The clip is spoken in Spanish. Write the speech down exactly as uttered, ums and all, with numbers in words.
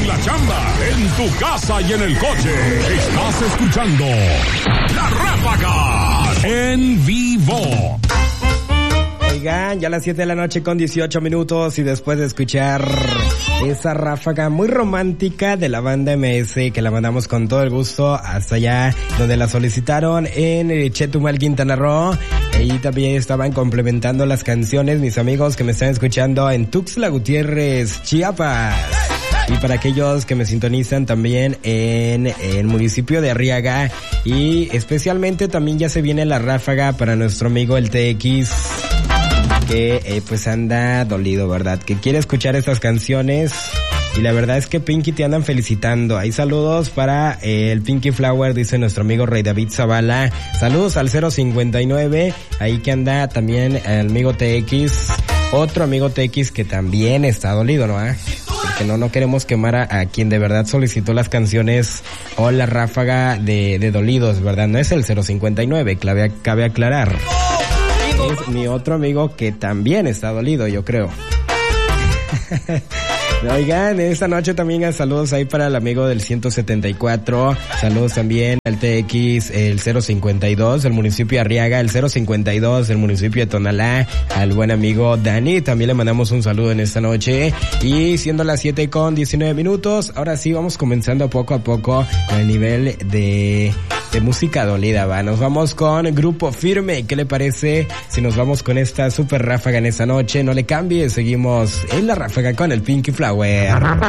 en la chamba, en tu casa y en el coche. Estás escuchando La Ráfaga en vivo. Oigan, ya a las siete de la noche con dieciocho minutos y después de escuchar esa ráfaga muy romántica de la banda M S, que la mandamos con todo el gusto hasta allá donde la solicitaron en Chetumal, Quintana Roo. Ahí también estaban complementando las canciones mis amigos que me están escuchando en Tuxtla Gutiérrez, Chiapas. Y para aquellos que me sintonizan también en el municipio de Arriaga. Y especialmente también ya se viene la ráfaga para nuestro amigo el T X, que eh, pues anda dolido, ¿verdad? Que quiere escuchar estas canciones. Y la verdad es que Pinky te andan felicitando. Hay saludos para eh, el Pinky Flower, dice nuestro amigo Rey David Zavala. Saludos al cero cincuenta y nueve. Ahí que anda también el amigo T X. Otro amigo T X que también está dolido, ¿no? ¿Eh? Porque no, no queremos quemar a, a quien de verdad solicitó las canciones o la ráfaga de, de dolidos, ¿verdad? No es el cero cincuenta y nueve, cabe, cabe aclarar. Es mi otro amigo que también está dolido, yo creo. Oigan, esta noche también saludos ahí para el amigo del ciento setenta y cuatro, saludos también al T X, el cero cincuenta y dos del municipio de Arriaga, el cero cincuenta y dos del municipio de Tonalá, al buen amigo Dani, también le mandamos un saludo en esta noche. Y siendo las siete con diecinueve minutos, ahora sí vamos comenzando poco a poco con el nivel de... de música dolida, va. Nos vamos con Grupo Firme. ¿Qué le parece si nos vamos con esta super ráfaga en esta noche? No le cambie, seguimos en la ráfaga con el Pinky Flower.